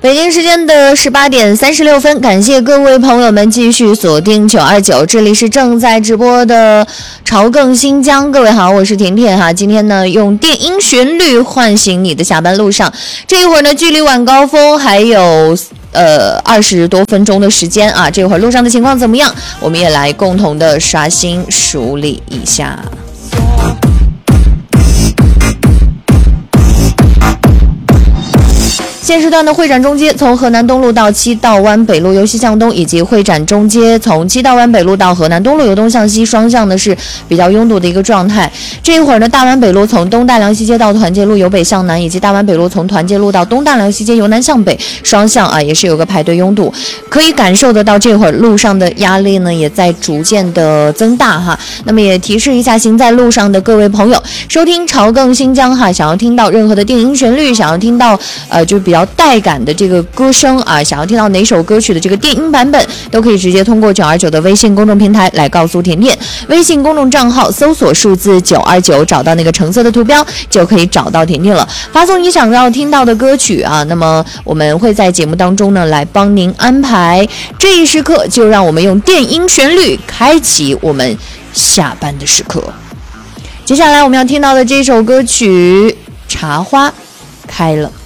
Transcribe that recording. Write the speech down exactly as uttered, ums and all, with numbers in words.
北京时间的十八点三十六分，感谢各位朋友们继续锁定九二九，这里是正在直播的朝更新疆。各位好，我是甜甜哈。今天呢，用电音旋律唤醒你的下班路上。这一会儿呢，距离晚高峰还有呃二十多分钟的时间啊。这会儿路上的情况怎么样？我们也来共同的刷新梳理一下。现时段的会展中街从河南东路到七道湾北路由西向东，以及会展中街从七道湾北路到河南东路由东向西，双向的是比较拥堵的一个状态。这一会儿呢，大湾北路从东大梁西街到团结路由北向南，以及大湾北路从团结路到东大梁西街由南向北，双向啊也是有个排队拥堵。可以感受得到这会儿路上的压力呢也在逐渐的增大哈。那么也提示一下行在路上的各位朋友，收听朝更新疆哈，想要听到任何的电音旋律，想要听到呃就比较比较带感的这个歌声啊，想要听到哪首歌曲的这个电音版本，都可以直接通过九二九的微信公众平台来告诉甜甜。微信公众账号搜索数字九二九，找到那个橙色的图标就可以找到甜甜了。发送你想要听到的歌曲啊，那么我们会在节目当中呢来帮您安排。这一时刻就让我们用电音旋律开启我们下班的时刻。接下来我们要听到的这首歌曲《茶花开了》。